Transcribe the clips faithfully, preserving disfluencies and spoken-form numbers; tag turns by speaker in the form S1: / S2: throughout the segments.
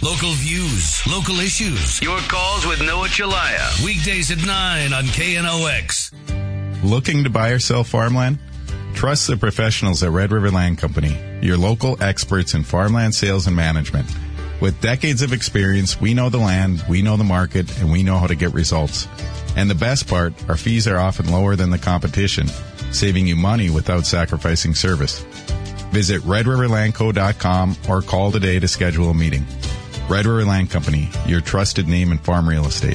S1: Local views, local issues. Your calls with Noah Chalaya. Weekdays at nine on K N O X.
S2: Looking to buy or sell farmland? Trust the professionals at Red River Land Company, your local experts in farmland sales and management. With decades of experience, we know the land, we know the market, and we know how to get results. And the best part, our fees are often lower than the competition, saving you money without sacrificing service. Visit red river land co dot com or call today to schedule a meeting. Red River Land Company, your trusted name in farm real estate.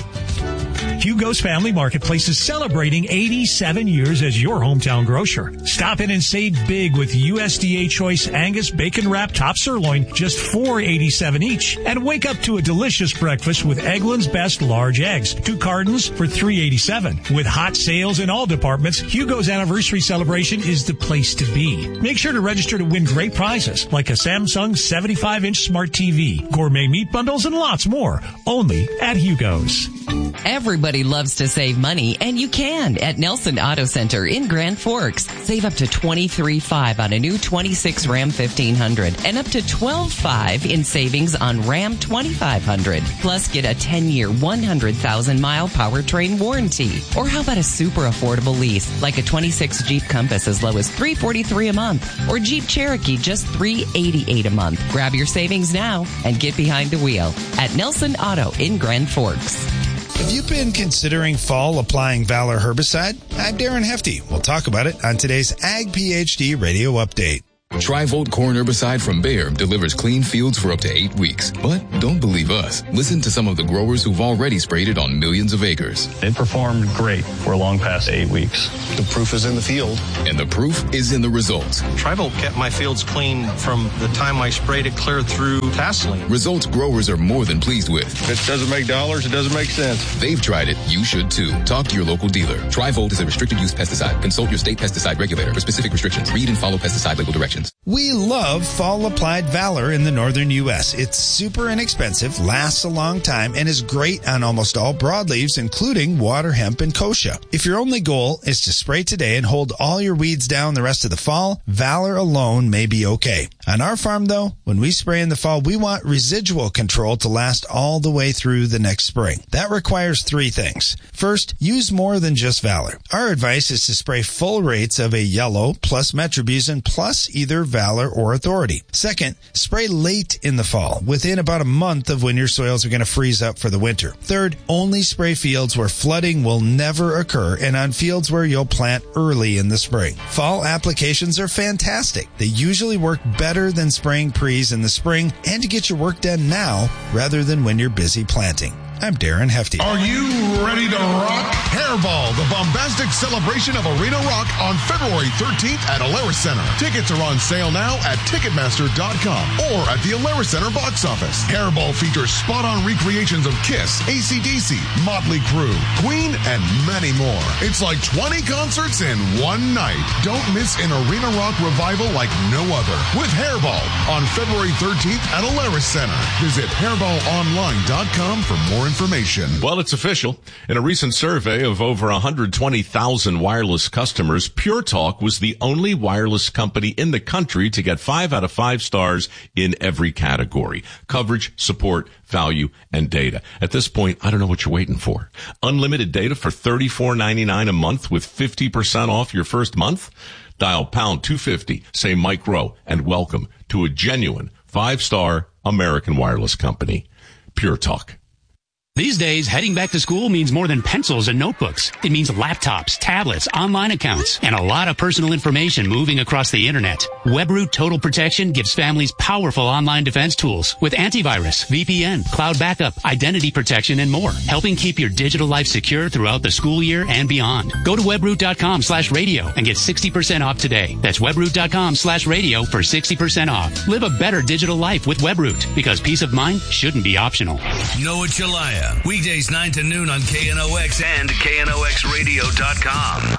S3: Hugo's Family Marketplace is celebrating eighty-seven years as your hometown grocer. Stop in and save big with U S D A Choice Angus Bacon Wrap Top Sirloin, just four dollars and eighty-seven cents each. And wake up to a delicious breakfast with Eggland's Best Large Eggs, two cartons for three dollars and eighty-seven cents. With hot sales in all departments, Hugo's Anniversary Celebration is the place to be. Make sure to register to win great prizes like a Samsung seventy-five inch Smart T V, gourmet meat bundles, and lots more. Only at Hugo's.
S4: Everybody loves to save money, and you can at Nelson Auto Center in Grand Forks. Save up to twenty-three thousand five hundred dollars on a new twenty-six Ram fifteen hundred and up to twelve thousand five hundred dollars in savings on Ram twenty-five hundred. Plus, get a ten-year, one hundred thousand mile powertrain warranty. Or how about a super affordable lease, like a twenty-six Jeep Compass as low as three hundred forty-three dollars a month, or Jeep Cherokee just three hundred eighty-eight dollars a month. Grab your savings now and get behind the wheel at Nelson Auto in Grand Forks.
S5: Have you been considering fall applying Valor herbicide? I'm Darren Hefty. We'll talk about it on today's Ag PhD Radio Update.
S6: Tri-Volt corn herbicide from Bayer delivers clean fields for up to eight weeks. But don't believe us. Listen to some of the growers who've already sprayed it on millions of acres.
S7: It performed great. We're long past eight weeks.
S8: The proof is in the field.
S6: And the proof is in the results.
S8: Tri-Volt kept my fields clean from the time I sprayed it clear through tasseling.
S6: Results growers are more than pleased with.
S8: If it doesn't make dollars, it doesn't make sense.
S6: They've tried it. You should too. Talk to your local dealer. Tri-Volt is a restricted use pesticide. Consult your state pesticide regulator for specific restrictions. Read and follow pesticide label directions.
S5: We love fall applied Valor in the northern U S. It's super inexpensive, lasts a long time, and is great on almost all broadleaves, including water hemp and kochia. If your only goal is to spray today and hold all your weeds down the rest of the fall, Valor alone may be okay. On our farm, though, when we spray in the fall, we want residual control to last all the way through the next spring. That requires three things. First, use more than just Valor. Our advice is to spray full rates of a yellow plus metribuzin plus either Valor or Authority. Second, spray late in the fall, within about a month of when your soils are going to freeze up for the winter. Third, only spray fields where flooding will never occur and on fields where you'll plant early in the spring. Fall applications are fantastic. They usually work better than spraying pre's in the spring and to get your work done now rather than when you're busy planting. I'm Darren Hefty.
S9: Are you ready to rock? Hairball, the bombastic celebration of arena rock on February thirteenth at Alerus Center. Tickets are on sale now at Ticketmaster dot com or at the Alerus Center box office. Hairball features spot-on recreations of Kiss, A C D C, Motley Crue, Queen, and many more. It's like twenty concerts in one night. Don't miss an arena rock revival like no other with Hairball on February thirteenth at Alerus Center. Visit hairball online dot com for more information.
S10: Well, it's official. In a recent survey of over one hundred twenty thousand wireless customers, Pure Talk was the only wireless company in the country to get five out of five stars in every category: coverage, support, value, and data. At this point, I don't know what you're waiting for. Unlimited data for thirty-four ninety-nine a month with fifty percent off your first month? Dial pound two fifty, say Mike Rowe, and welcome to a genuine five-star American wireless company. Pure Talk.
S11: These days, heading back to school means more than pencils and notebooks. It means laptops, tablets, online accounts, and a lot of personal information moving across the internet. WebRoot Total Protection gives families powerful online defense tools with antivirus, V P N, cloud backup, identity protection, and more, helping keep your digital life secure throughout the school year and beyond. Go to webroot dot com slash radio and get sixty percent off today. That's webroot dot com slash radio for sixty percent off. Live a better digital life with WebRoot, because peace of mind shouldn't be optional.
S1: Noah Chalaya. Weekdays nine to noon on K N O X and K N O X radio dot com.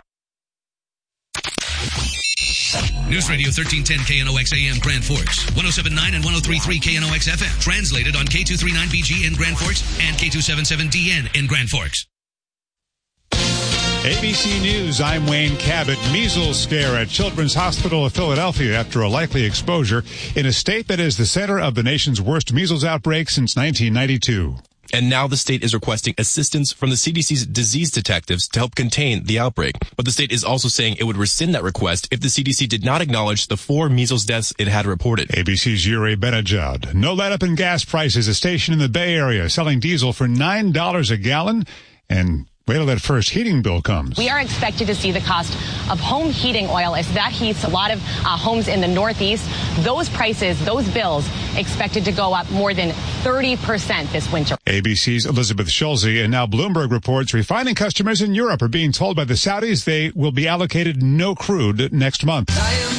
S1: News Radio thirteen ten K N O X A M Grand Forks, one oh seven point nine and one oh three point three K N O X F M. Translated on K two thirty-nine B G in Grand Forks and K two seventy-seven D N in Grand Forks.
S12: A B C News, I'm Wayne Cabot. Measles scare at Children's Hospital of Philadelphia after a likely exposure in a state that is the center of the nation's worst measles outbreak since nineteen ninety-two.
S13: And now the state is requesting assistance from the C D C's disease detectives to help contain the outbreak. But the state is also saying it would rescind that request if the C D C did not acknowledge the four measles deaths it had reported.
S12: A B C's Yuri Benajad. No let-up in gas prices. A station in the Bay Area selling diesel for nine dollars a gallon. And wait till that first heating bill comes.
S14: We are expected to see the cost of home heating oil as that heats a lot of uh, homes in the Northeast. Those prices, those bills, expected to go up more than thirty percent this winter.
S12: A B C's Elizabeth Schulze. And now Bloomberg reports refining customers in Europe are being told by the Saudis they will be allocated no crude next month.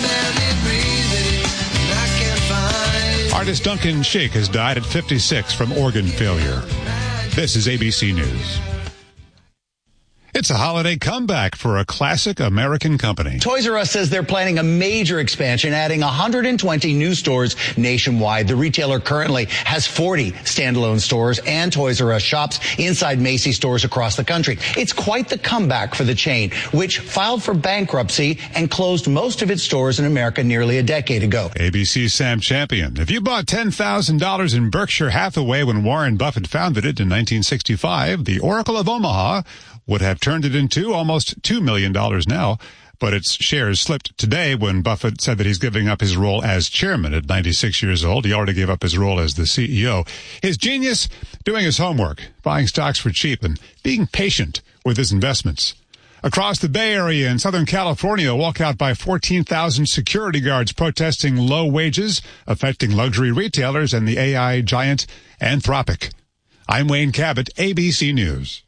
S12: Artist Duncan Sheik has died at fifty-six from organ failure. This is A B C News. It's a holiday comeback for a classic American company.
S15: Toys R Us says they're planning a major expansion, adding one hundred twenty new stores nationwide. The retailer currently has forty standalone stores and Toys R Us shops inside Macy's stores across the country. It's quite the comeback for the chain, which filed for bankruptcy and closed most of its stores in America nearly a decade ago.
S12: A B C's Sam Champion. If you bought ten thousand dollars in Berkshire Hathaway when Warren Buffett founded it in nineteen sixty-five, the Oracle of Omaha would have turned it into almost two million dollars now, but its shares slipped today when Buffett said that he's giving up his role as chairman at ninety-six years old. He already gave up his role as the C E O. His genius, doing his homework, buying stocks for cheap, and being patient with his investments. Across the Bay Area in Southern California, a walkout by fourteen thousand security guards protesting low wages, affecting luxury retailers and the A I giant Anthropic. I'm Wayne Cabot, A B C News.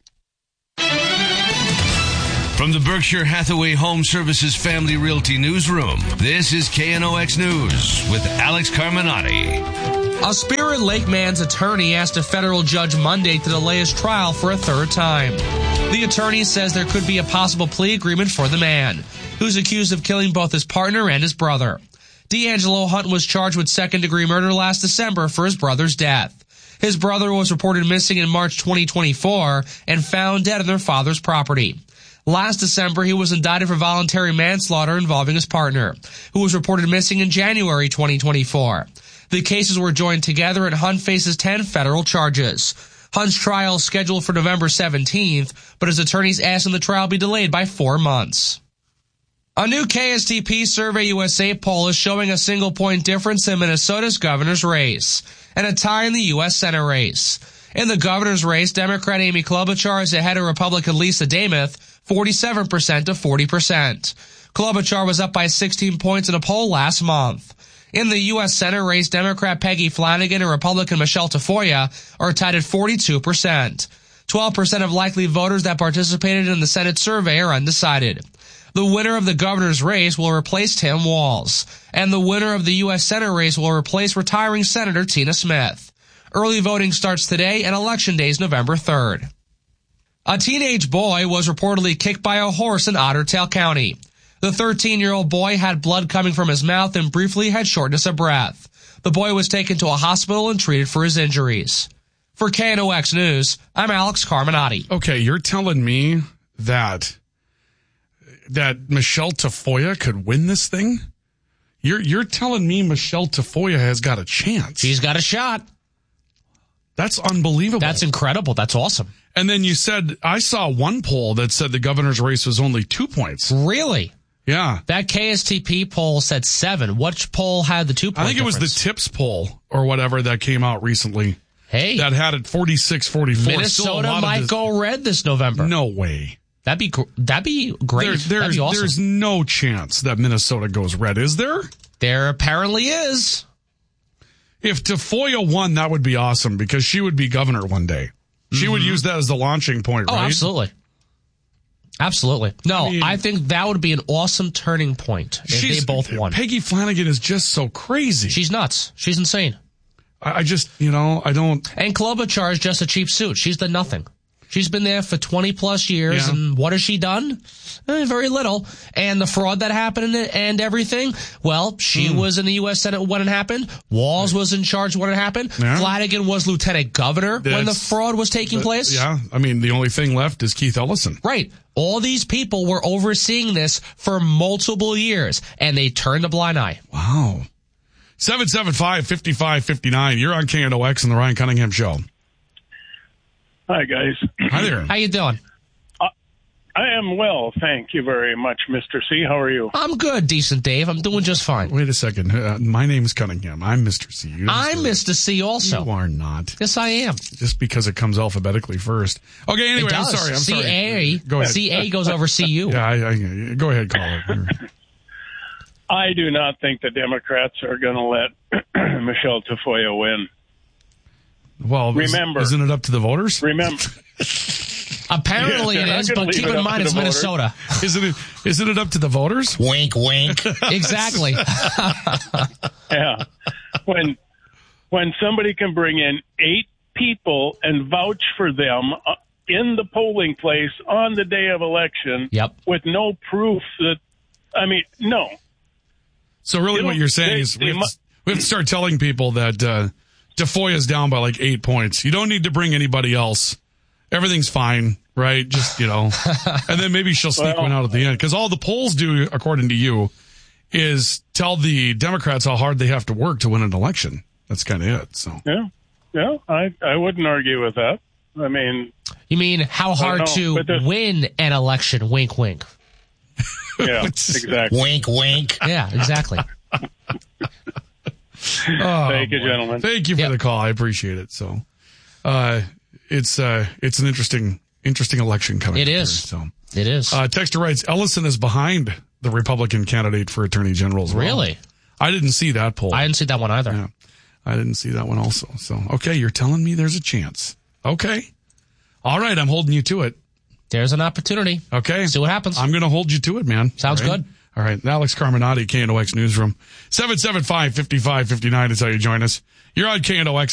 S1: From the Berkshire Hathaway Home Services Family Realty Newsroom, this is K N O X News with Alex Carminati.
S16: A Spirit Lake man's attorney asked a federal judge Monday to delay his trial for a third time. The attorney says there could be a possible plea agreement for the man, who's accused of killing both his partner and his brother. D'Angelo Hunt was charged with second-degree murder last December for his brother's death. His brother was reported missing in March twenty twenty-four and found dead on their father's property. Last December, he was indicted for voluntary manslaughter involving his partner, who was reported missing in January twenty twenty-four. The cases were joined together and Hunt faces ten federal charges. Hunt's trial is scheduled for November seventeenth, but his attorneys asking the trial be delayed by four months. A new K S T P Survey U S A poll is showing a single-point difference in Minnesota's governor's race and a tie in the U S Senate race. In the governor's race, Democrat Amy Klobuchar is ahead of Republican Lisa Demuth, forty-seven percent to forty percent. Klobuchar was up by sixteen points in a poll last month. In the U S Senate race, Democrat Peggy Flanagan and Republican Michelle Tafoya are tied at forty-two percent. twelve percent of likely voters that participated in the Senate survey are undecided. The winner of the governor's race will replace Tim Walz, and the winner of the U S Senate race will replace retiring Senator Tina Smith. Early voting starts today and Election Day is November third. A teenage boy was reportedly kicked by a horse in Otter Tail County. The thirteen-year-old boy had blood coming from his mouth and briefly had shortness of breath. The boy was taken to a hospital and treated for his injuries. For K N O X News, I'm Alex Carminati.
S17: Okay, you're telling me that that Michelle Tafoya could win this thing? You're you're telling me Michelle Tafoya has got a chance?
S16: She's got a shot.
S17: That's unbelievable.
S16: That's incredible. That's awesome.
S17: And then you said, I saw one poll that said the governor's race was only two points.
S16: Really?
S17: Yeah.
S16: That K S T P poll said seven. Which poll had the two point
S17: I think it
S16: difference?
S17: was the Tips poll or whatever that came out recently.
S16: Hey.
S17: That had it forty-six forty-four.
S16: Minnesota might go red this November.
S17: No way.
S16: That'd be, gr- that'd be great.
S17: There, there's,
S16: that'd be awesome.
S17: There's no chance that Minnesota goes red, is there?
S16: There apparently is.
S17: If Tafoya won, that would be awesome because she would be governor one day. She mm-hmm. would use that as the launching point,
S16: oh,
S17: right?
S16: Oh, absolutely. Absolutely. No, I, mean, I think that would be an awesome turning point if they both won.
S17: Peggy Flanagan is just so crazy.
S16: She's nuts. She's insane.
S17: I, I just, you know, I don't...
S16: And Klobuchar is just a cheap suit. She's the nothing. She's been there for twenty plus years,
S17: Yeah.
S16: and what has she done? Eh, very little. And the fraud that happened and, and everything, well, she
S17: Hmm.
S16: was in the U S Senate when it happened. Walz was in charge when it happened.
S17: Yeah.
S16: Flanagan was lieutenant governor when the
S17: That's-
S16: fraud was taking
S17: But,
S16: place.
S17: Yeah, I mean, the only thing left is Keith Ellison.
S16: Right. All these people were overseeing this for multiple years, and they turned a blind eye.
S17: Wow. seven seven five, five five five nine. You're on K N O X and the Ryan Cunningham Show.
S18: Hi, guys.
S17: Hi there.
S16: How you doing?
S18: Uh, I am well, thank you very much, Mister C. How are you?
S16: I'm good, decent Dave. I'm doing just fine.
S17: Wait a second. Uh, my name's Cunningham. I'm Mister C. You
S16: I'm Mister C also.
S17: You are not.
S16: Yes, I am.
S17: Just because it comes alphabetically first. Okay, anyway,
S16: It
S17: I'm
S16: does.
S17: sorry. I'm
S16: C A,
S17: sorry. Go ahead.
S16: C A goes over C U.
S17: Yeah, I, I, go ahead, caller.
S18: I do not think the Democrats are going to let Michelle Tafoya win.
S17: Well,
S18: Remember.
S17: isn't it up to the voters?
S18: Remember.
S16: Apparently
S18: Yeah,
S16: it
S18: they're
S16: is,
S18: not gonna
S16: but
S18: leave
S16: keep
S18: it
S16: in
S18: up
S16: mind
S18: to
S16: it's
S18: the voters.
S16: Minnesota.
S17: Isn't it? Isn't it up to the voters?
S5: Wink, wink.
S16: Exactly.
S18: Yeah. When when somebody can bring in eight people and vouch for them uh, in the polling place on the day of election
S16: Yep.
S18: with no proof that, I mean, no.
S17: So really
S18: You
S17: what
S18: know,
S17: you're saying
S18: they-
S17: is we
S18: they
S17: have,
S18: mu-
S17: to, we have to start telling people that uh, Tafoya's down by like eight points. You don't need to bring anybody else. Everything's fine, right? Just, you know. And then maybe she'll sneak
S18: Well-
S17: one out at the end. Because all the polls do, according to you, is tell the Democrats how hard they have to work to win an election. That's kind of it. So
S18: Yeah. Yeah, I, I wouldn't argue with that. I mean,
S16: You mean how hard
S18: know,
S16: to
S18: but there's-
S16: win an election? Wink, wink.
S18: yeah, exactly.
S5: Wink, wink.
S16: Yeah, exactly.
S17: Oh,
S18: Thank you,
S17: boy.
S18: gentlemen.
S17: Thank you for
S16: Yep.
S17: the call. I appreciate it. So, uh, it's uh, it's an interesting interesting election coming.
S16: It
S17: up
S16: is.
S17: Here, so,
S16: It is.
S17: uh, Texter writes, Ellison is behind the Republican candidate for Attorney General as well.
S16: Really?
S17: I didn't see that poll.
S16: I didn't see that one either.
S17: Yeah, I didn't see that one also. So, okay, you're telling me there's a chance. Okay. All right, I'm holding you to it.
S16: There's an opportunity.
S17: Okay.
S16: See what happens.
S17: I'm going to hold you to it, man.
S16: Sounds
S17: All right?
S16: good.
S17: All right. Alex Carminati, K N O X Newsroom. seven seven five, five five five nine is how you join us. You're on K N O X.